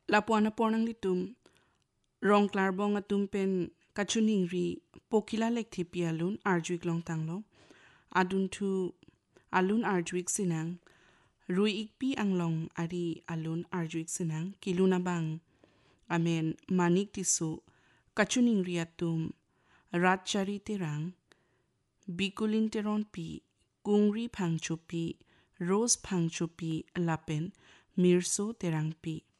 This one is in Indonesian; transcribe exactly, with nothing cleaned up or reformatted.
lapuana pornang litum rong klarbong atum pen kachuning ri pokila lekthi pialun arjuik long tanglo adun thu alun arjuik sinang rui ikpi anglong ari alun arjuik sinang kiluna bang amen manik tisu kachuning ri atum ratchari terang bikulin teron pi kungri phangchupi rose phangchupi lapen mirso terang pi